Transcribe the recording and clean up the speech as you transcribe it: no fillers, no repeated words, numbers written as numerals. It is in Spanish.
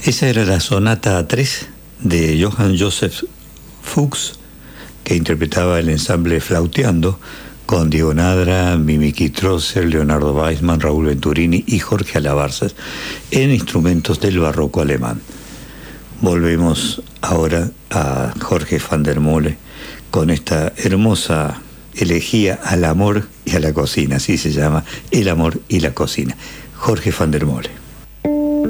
Esa era la sonata 3 de Johann Joseph Fuchs, que interpretaba el ensamble Flauteando con Diego Nadra, Mimiki Trosser, Leonardo Weissman, Raúl Venturini y Jorge Alabarzas en instrumentos del barroco alemán. Volvemos ahora a Jorge van der Molle con esta hermosa elegía al amor y a la cocina, así se llama, El amor y la cocina. Jorge van der Molle.